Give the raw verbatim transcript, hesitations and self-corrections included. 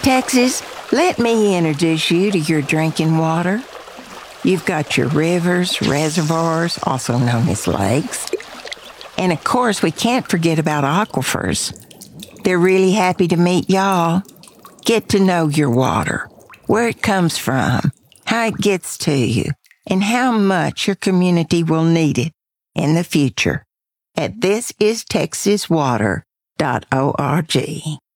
Texas, let me introduce you to your drinking water. You've got your rivers, reservoirs, also known as lakes. And of course, we can't forget about aquifers. They're really happy to meet y'all. Get to know your water, where it comes from, how it gets to you, and how much your community will need it in the future at this is texas water dot org.